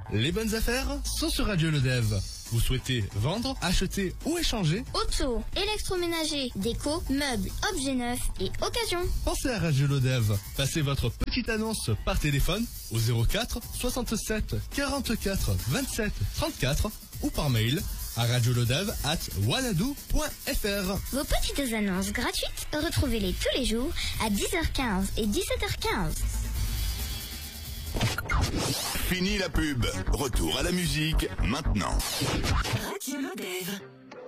Les bonnes affaires sont sur Radio Le Dev. Vous souhaitez vendre, acheter ou échanger? Auto, électroménager, déco, meubles, objets neufs et occasion. Pensez à Radio Le Dev. Passez votre petite annonce par téléphone au 04 67 44 27 34 ou par mail à radioledev@wanadoo.fr. Vos petites annonces gratuites, retrouvez-les tous les jours à 10h15 et 17h15. Fini la pub. Retour à la musique maintenant. Radio Le Dev.